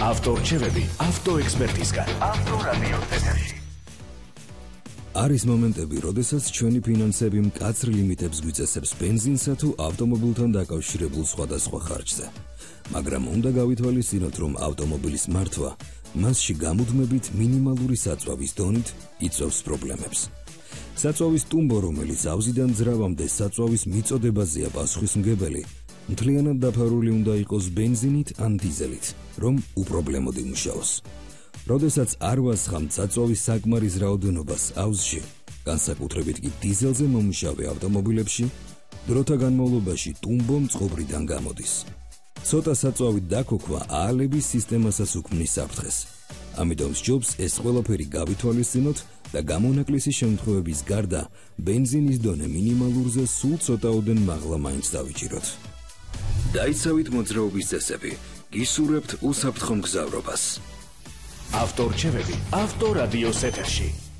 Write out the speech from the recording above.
ავტორჩევები ავტოექსპერტისგან. ავტორადიოს ეთერში. არის მომენტები, როდესაც ჩვენი ფინანსები მკაცრ ლიმიტებს გვიწესებს ბენზინსა თუ ავტომობილთან დაკავშირებულ სხვადასხვა ხარჯზე. მაგრამ უნდა გავითვალისწინოთ, რომ ავტომობილის მართვა მასში გამუდმებით მინიმალური საწვავის დონით იწვევს პრობლემებს. საწვავის ტუმბო, რომელიც ავზიდან ძრავამდე საწვავის მიწოდებაზეა პასუხისმგებელი, მთლიანად დაფარული უნდა იყოს ბენზინით ან დიზელით, რომ უპრობლემოდ იმუშაოს. როდესაც არ ვასხამთ საწვავის საკმარის რაოდენობას ავზში, განსაკუთრებით კი დიზელზე მომუშავე ავტომობილებში, დროთა განმავლობაში ტუმბო მწყობრიდან გამოდის. ცოტა საწვავით დაქოქვა აალების სისტემასაც უქმნის საფრთხეს. ამიტომ სჯობს ეს ყველაფერი გავითვალისწინოთ და გამონაკლისის შემთხვევების გარდა ბენზინის დონე მინიმალურზე სულ ცოტაოდენ მაღლა მაინც დავიჭიროთ. დაიცავით მოძრაობის წესები, გისურვებთ უსაფრთხო მგზავრობას. ავტორჩევები ავტორადიოს ეთერში.